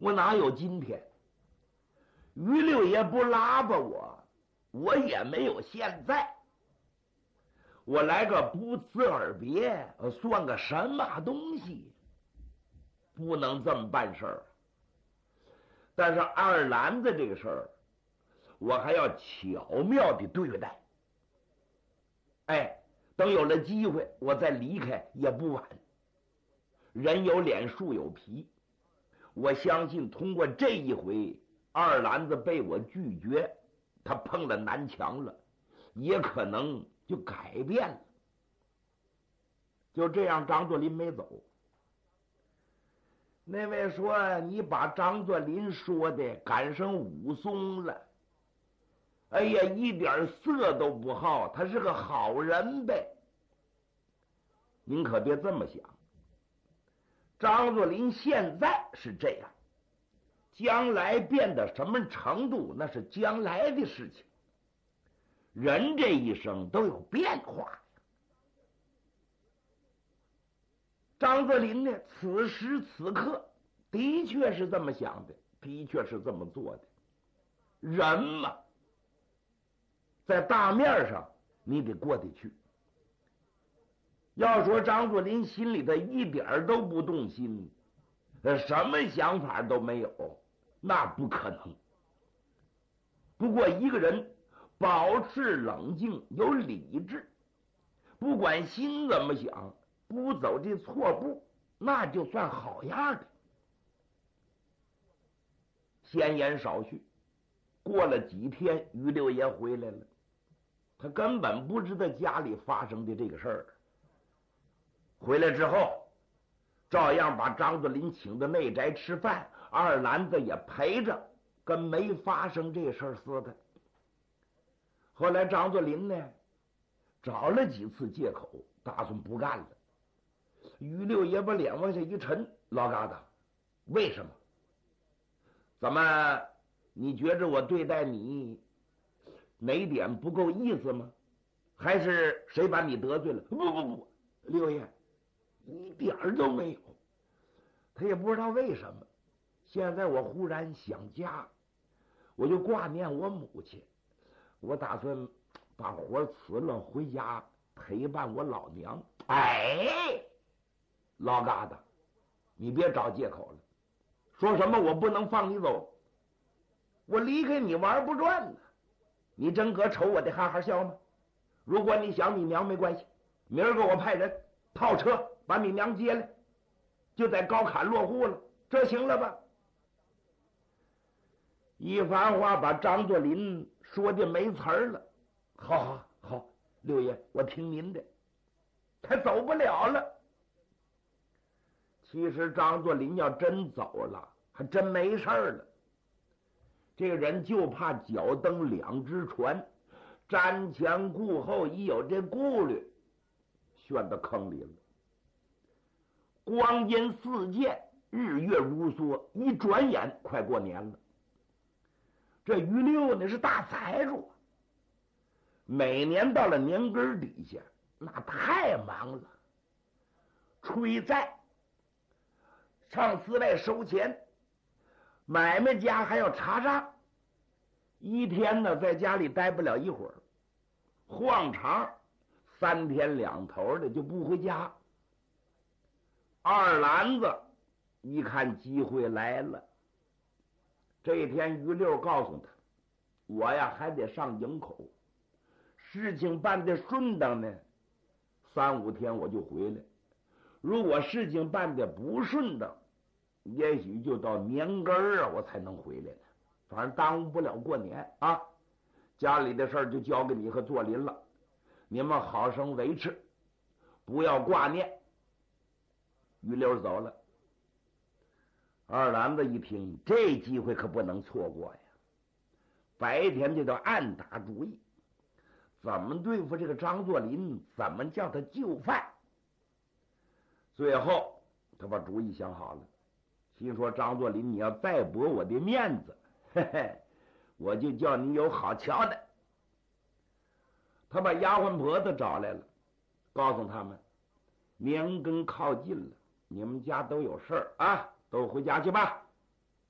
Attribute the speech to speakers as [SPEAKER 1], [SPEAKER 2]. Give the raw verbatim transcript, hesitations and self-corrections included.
[SPEAKER 1] 我哪有今天？于六爷不拉拔我，我也没有现在。我来个不辞而别，算个什么东西？不能这么办事儿。但是二篮子这个事儿，我还要巧妙的对待。哎，等有了机会，我再离开也不晚。人有脸，树有皮。我相信通过这一回，二篮子被我拒绝，他碰了南墙了，也可能就改变了。就这样，张作霖没走。那位说：“你把张作霖说的赶上武松了。哎呀，一点色都不好，他是个好人呗。”您可别这么想。张作霖现在是这样，将来变到什么程度，那是将来的事情。人这一生都有变化。张作霖呢，此时此刻的确是这么想的，的确是这么做的。人嘛，在大面上你得过得去。要说张作霖心里头一点都不动心，什么想法都没有，那不可能。不过一个人保持冷静，有理智，不管心怎么想，不走这错步，那就算好样的。闲言少叙，过了几天，于六爷回来了，他根本不知道家里发生的这个事儿。回来之后，照样把张作霖请到内宅吃饭，二篮子也陪着，跟没发生这事儿似的。后来张作霖呢，找了几次借口，打算不干了。于六爷把脸往下一沉：“老疙瘩，为什么？怎么你觉着我对待你哪点不够意思吗？还是谁把你得罪了？”“不不不，六爷，一点儿都没有。”他也不知道为什么，现在我忽然想家，我就挂念我母亲，我打算把活辞了，回家陪伴我老娘。哎，老疙瘩，你别找借口了，说什么我不能放你走，我离开你玩不转呢。你真搁瞅我的哈哈笑吗？如果你想你娘没关系，明儿个我派人套车把你娘接来，就在高坎落户了，这行了吧？一番话把张作霖说的没词儿了。好好好，六爷，我听您的。他走不了了。其实张作霖要真走了，还真没事了。这个人就怕脚蹬两只船，瞻前顾后，一有这顾虑，陷到坑里了。光阴似箭，日月如梭，一转眼快过年了。这于六呢是大财主，每年到了年根底下，那太忙了，催债，上司外收钱，买卖家还要查账，一天呢在家里待不了一会儿，晃长三天两头的就不回家。二篮子一看机会来了，这一天于六告诉他：“我呀还得上营口，事情办得顺当呢，三五天我就回来；如果事情办得不顺当，也许就到年根儿啊我才能回来呢。反正耽误不了过年啊。家里的事儿就交给你和作霖了，你们好生维持，不要挂念。”于六走了。二篮子一听，这机会可不能错过呀，白天就得暗打主意，怎么对付这个张作霖，怎么叫他就范。最后他把主意想好了，心说：“张作霖，你要再驳我的面子，嘿嘿，我就叫你有好瞧的。”他把丫鬟婆子找来了，告诉他们年根靠近了，你们家都有事儿啊，都回家去吧。